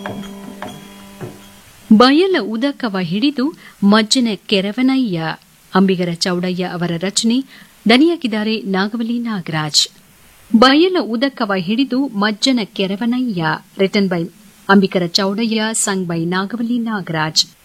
ಬಯಲ ಉದಕವ ಹಿಡಿದು ಮಜ್ಜನ ಕೆರವನಯ್ಯ. ಅಂಬಿಗರ ಚೌಡಯ್ಯ ಅವರ ರಚನೆ. ದನಿಯಾಗಿದ್ದಾರೆ ನಾಗವಲ್ಲಿ ನಾಗರಾಜ್. ಬಯಲ ಉದಕವ ಹಿಡಿದು ಮಜ್ಜನ ಕೆರವನಯ್ಯ written by Ambigara Chowdaiah, sung by Nagavalli Nagaraj.